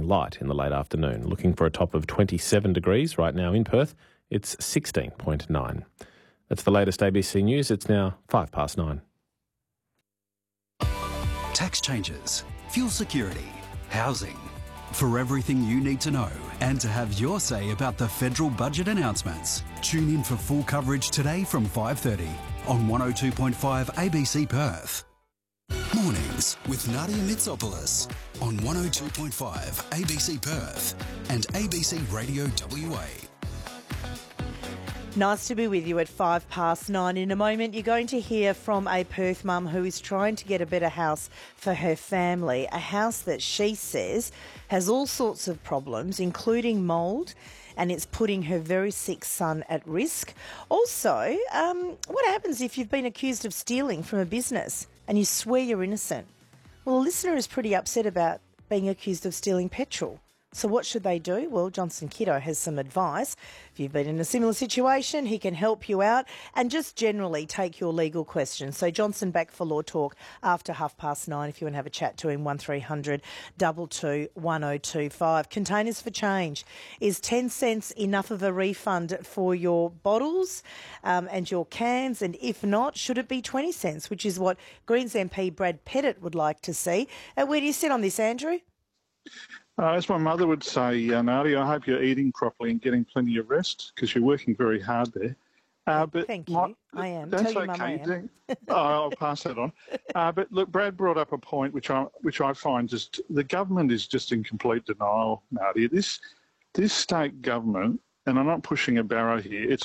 light in the late afternoon. Looking for a top of 27 degrees right now in Perth. It's 16.9. That's the latest ABC News. It's now 9:05. Tax changes, fuel security, housing. For everything you need to know and to have your say about the federal budget announcements, tune in for full coverage today from 5:30 on 102.5 ABC Perth. Mornings with Nadia Mitsopoulos on 102.5 ABC Perth and ABC Radio WA. Nice to be with you at 9:05. In a moment, you're going to hear from a Perth mum who is trying to get a better house for her family, a house that she says has all sorts of problems, including mould, and it's putting her very sick son at risk. Also, what happens if you've been accused of stealing from a business and you swear you're innocent? Well, a listener is pretty upset about being accused of stealing petrol. So what should they do? Well, Johnson Kiddo has some advice. If you've been in a similar situation, he can help you out and just generally take your legal questions. So Johnson back for Law Talk after 9:30 if you want to have a chat to him, 1300 22 1025. Containers for Change. Is 10 cents enough of a refund for your bottles and your cans? And if not, should it be 20 cents, which is what Greens MP Brad Pettit would like to see? Where do you sit on this, Andrew? As my mother would say, Nadia, I hope you're eating properly and getting plenty of rest because you're working very hard there. But thank you. I am. That's Tell your okay. mum I am. I'll pass that on. But look, Brad brought up a point which I find just the government is just in complete denial, Nadia. This state government, and I'm not pushing a barrow here, it's